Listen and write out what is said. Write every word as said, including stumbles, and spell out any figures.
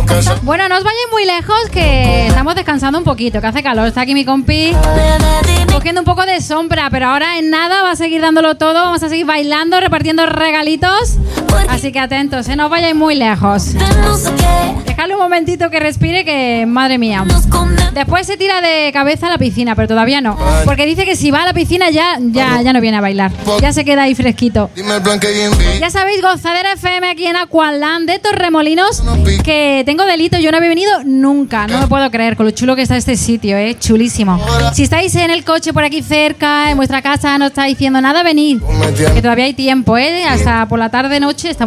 Bueno, no os vayáis muy lejos, que estamos descansando un poquito, que hace calor. Está aquí mi compi cogiendo un poco de sombra, pero ahora en nada va a seguir dándolo todo. Vamos a seguir bailando, repartiendo regalitos. Así que atentos, ¿eh? No os vayáis muy lejos. Dejadle un momentito que respire, que madre mía. Después se tira de cabeza a la piscina, pero todavía no. Porque dice que si va a la piscina ya, ya, ya no viene a bailar. Ya se queda ahí fresquito. Ya sabéis, Gozadera F M aquí en Aqualand de Torremolinos, que tengo delito, yo no había venido nunca. No me puedo creer con lo chulo que está este sitio, ¿eh? Chulísimo. Si estáis en el coche por aquí cerca, en vuestra casa, no estáis diciendo nada, venid. Que todavía hay tiempo, ¿eh? Hasta por la tarde, noche, está